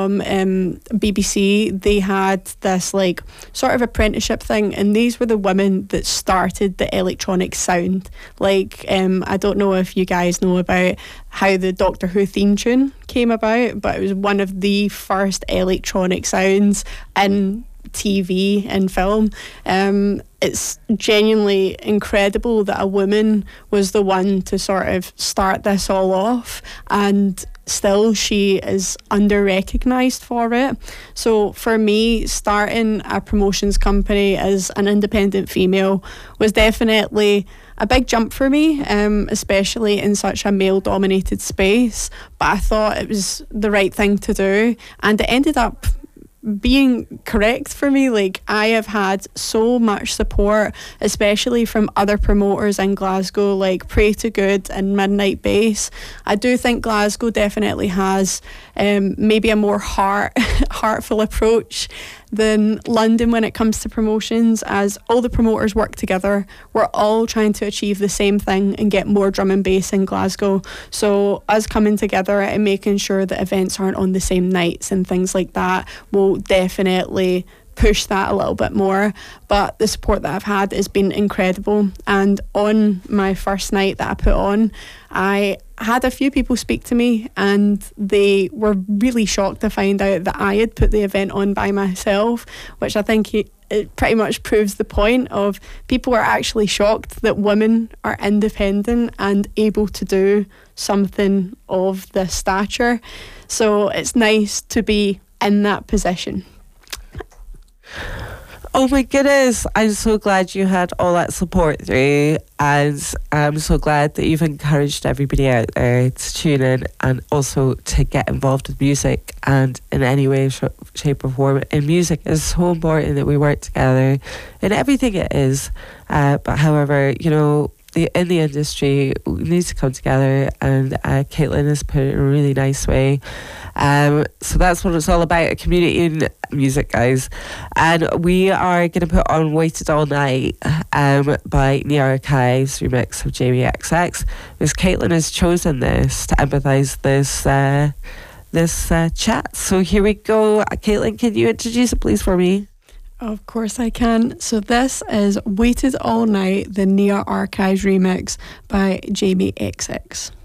from BBC, they had this like sort of apprenticeship thing, and these were the women that started the electronic sound. Like I don't know if you guys know about how the Doctor Who theme tune came about, but it was one of the first electronic sounds in TV and film. It's genuinely incredible that a woman was the one to sort of start this all off, and still she is under-recognised for it. So for me, starting a promotions company as an independent female was definitely a big jump for me, especially in such a male-dominated space, but I thought it was the right thing to do, and it ended up being correct for me. Like, I have had so much support, especially from other promoters in Glasgow, like Pray to Good and Midnight Bass. I do think Glasgow definitely has maybe a more heartful approach than London when it comes to promotions, as all the promoters work together. We're all trying to achieve the same thing and get more drum and bass in Glasgow. So us coming together and making sure that events aren't on the same nights and things like that will definitely push that a little bit more. But the support that I've had has been incredible, and on my first night that I put on, I had a few people speak to me, and they were really shocked to find out that I had put the event on by myself, which I think it pretty much proves the point of people are actually shocked that women are independent and able to do something of this stature. So it's nice to be in that position. Oh my goodness, I'm so glad you had all that support through, and I'm so glad that you've encouraged everybody out there to tune in and also to get involved with music, and in any way, shape or form. And music is so important that we work together in everything it is, but however, you know, in the industry, we need to come together, and Caitlin has put it in a really nice way. So that's what it's all about, a community in music, guys. And we are going to put on Waited All Night by Nia Archives remix of Jamie XX, because Caitlin has chosen this to empathise this chat. So here we go. Caitlin, can you introduce it please for me? Of course I can. So this is Waited All Night, the Nia Archives remix by Jamie XX.